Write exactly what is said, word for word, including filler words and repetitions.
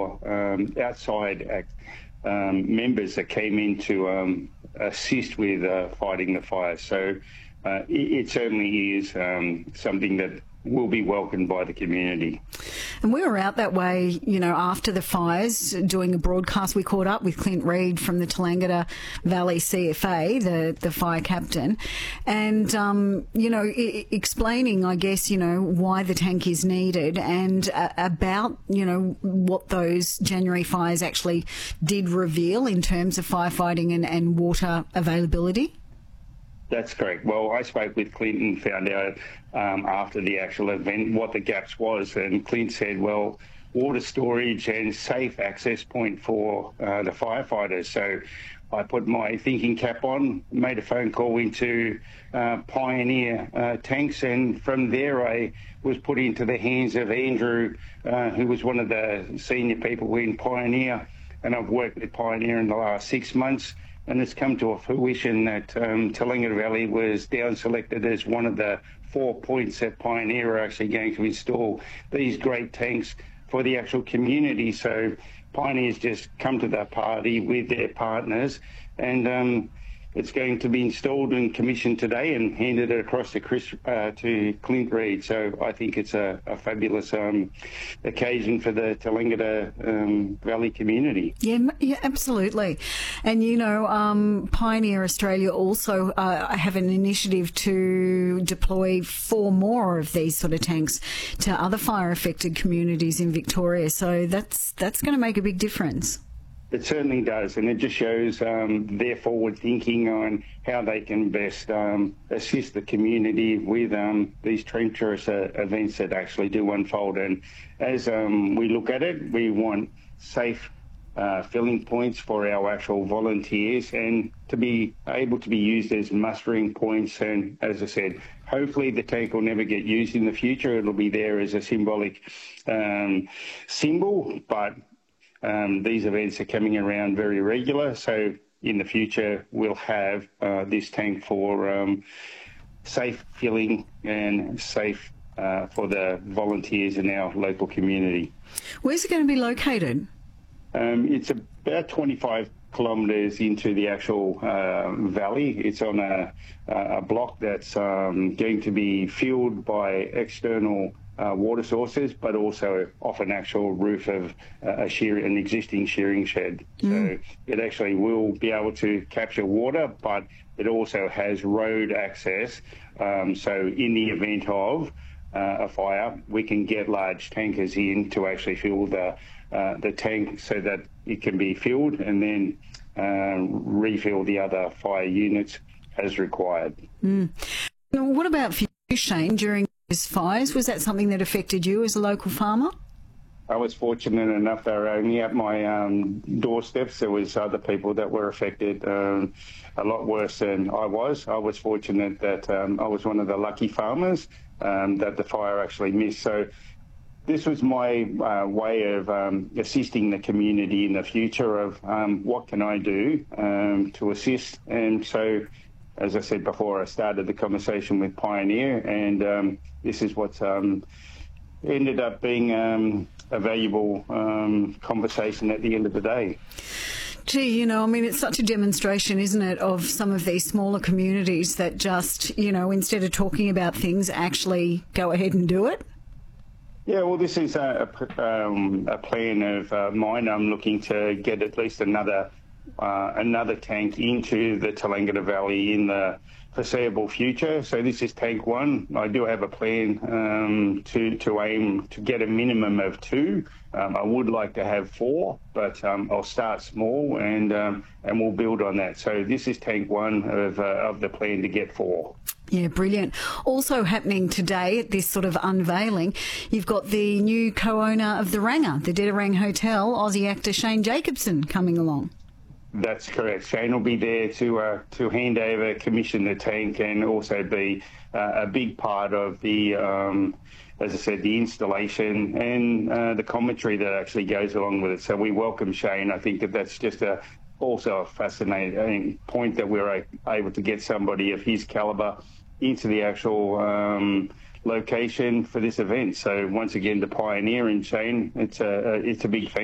for um, outside act, um, members that came in to um, assist with uh, fighting the fire. So uh, it, it certainly is um, something that will be welcomed by the community. And we were out that way, you know, after the fires, doing a broadcast. We caught up with Clint Reid from the Tallangatta Valley C F A, the, the fire captain, and, um, you know, I- explaining, I guess, you know, why the tank is needed and uh, about, you know, what those January fires actually did reveal in terms of firefighting and, and water availability. That's correct. Well, I spoke with Clint and found out um, after the actual event what the gaps was, and Clint said, well, water storage and safe access point for uh, the firefighters. So I put my thinking cap on, made a phone call into uh, Pioneer uh, Tanks, and from there I was put into the hands of Andrew, uh, who was one of the senior people in Pioneer, and I've worked with Pioneer in the last six months. And it's come to a fruition that um, Tallangatta Valley was down selected as one of the four points that Pioneer are actually going to install these great tanks for the actual community. So Pioneer's just come to that party with their partners, and um, it's going to be installed and commissioned today and handed across to Chris, uh, to Clint Reid. So I think it's a, a fabulous um, occasion for the Tallangatta um, Valley community. Yeah, yeah, absolutely. And, you know, um, Pioneer Australia also uh, have an initiative to deploy four more of these sort of tanks to other fire-affected communities in Victoria. So that's that's going to make a big difference. It certainly does, and it just shows um, their forward thinking on how they can best um, assist the community with um, these treacherous uh, events that actually do unfold. And as um, we look at it, we want safe uh, filling points for our actual volunteers and to be able to be used as mustering points. And as I said, hopefully the tank will never get used in the future. It'll be there as a symbolic um, symbol, but Um, these events are coming around very regular, so in the future we'll have uh, this tank for um, safe filling and safe uh, for the volunteers in our local community. Where's it going to be located? Um, it's about twenty-five kilometres into the actual uh, valley. It's on a, a block that's um, going to be fueled by external Uh, water sources, but also off an actual roof of uh, a shear, an existing shearing shed. Mm. So it actually will be able to capture water, but it also has road access. Um, so in the event of uh, a fire, we can get large tankers in to actually fuel the uh, the tank so that it can be filled and then uh, refill the other fire units as required. Mm. What about for you, Shane, during fires? Was that something that affected you as a local farmer? I was fortunate enough they were only at my um, doorsteps. There was other people that were affected um, a lot worse than I was. I was fortunate that um, I was one of the lucky farmers um, that the fire actually missed. So this was my uh, way of um, assisting the community in the future of um, what can I do um, to assist. And so, as I said before, I started the conversation with Pioneer, and um, this is what's um, ended up being um, a valuable um, conversation at the end of the day. Gee, you know, I mean, it's such a demonstration, isn't it, of some of these smaller communities that just, you know, instead of talking about things, actually go ahead and do it? Yeah, well, this is a, a, um, a plan of uh, mine. I'm looking to get at least another Uh, another tank into the Tallangatta Valley in the foreseeable future. So this is tank one. I do have a plan um, to, to aim to get a minimum of two. Um, I would like to have four, but um, I'll start small and um, and we'll build on that. So this is tank one of, uh, of the plan to get four. Yeah, brilliant. Also happening today at this sort of unveiling, you've got the new co-owner of the Ranger, the Dedorang Hotel, Aussie actor Shane Jacobson, coming along. That's correct. Shane will be there to uh, to hand over, commission the tank, and also be uh, a big part of the, um, as I said, the installation and uh, the commentary that actually goes along with it. So we welcome Shane. I think that that's just a also a fascinating point that we're able to get somebody of his calibre into the actual um, location for this event. So once again, the Pioneer and Shane, it's a it's a big thing.